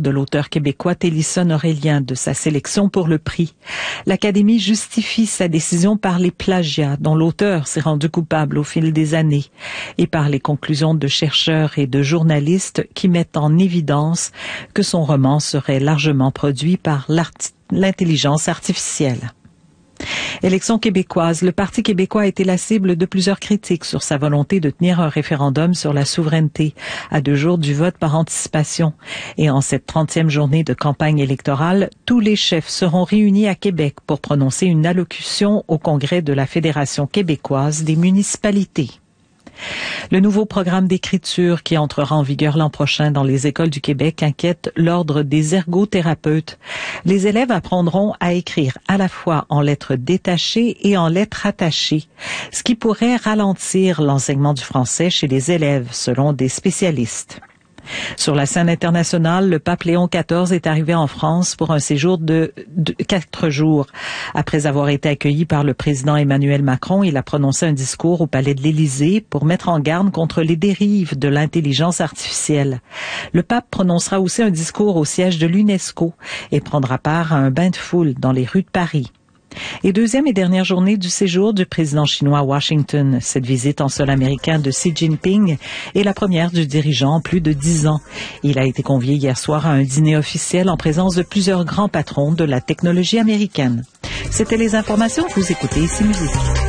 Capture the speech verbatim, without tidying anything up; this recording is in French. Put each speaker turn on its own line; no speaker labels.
de l'auteur québécois Télisson Aurélien de sa sélection pour le prix. L'Académie justifie sa décision par les plagiats dont l'auteur s'est rendu coupable au fil des années et par les conclusions de chercheurs et de journalistes qui mettent en évidence que son roman serait largement produit par l'intelligence artificielle. Élection québécoise. Le Parti québécois a été la cible de plusieurs critiques sur sa volonté de tenir un référendum sur la souveraineté à deux jours du vote par anticipation. Et en cette trentième journée de campagne électorale, tous les chefs seront réunis à Québec pour prononcer une allocution au Congrès de la Fédération québécoise des municipalités. Le nouveau programme d'écriture qui entrera en vigueur l'an prochain dans les écoles du Québec inquiète l'ordre des ergothérapeutes. Les élèves apprendront à écrire à la fois en lettres détachées et en lettres attachées, ce qui pourrait ralentir l'enseignement du français chez les élèves, selon des spécialistes. Sur la scène internationale, le pape Léon quatorze est arrivé en France pour un séjour de, de quatre jours. Après avoir été accueilli par le président Emmanuel Macron, il a prononcé un discours au palais de l'Élysée pour mettre en garde contre les dérives de l'intelligence artificielle. Le pape prononcera aussi un discours au siège de l'UNESCO et prendra part à un bain de foule dans les rues de Paris. Et deuxième et dernière journée du séjour du président chinois à Washington. Cette visite en sol américain de Xi Jinping est la première du dirigeant en plus de dix ans. Il a été convié hier soir à un dîner officiel en présence de plusieurs grands patrons de la technologie américaine. C'était les informations que vous écoutez ici Musique.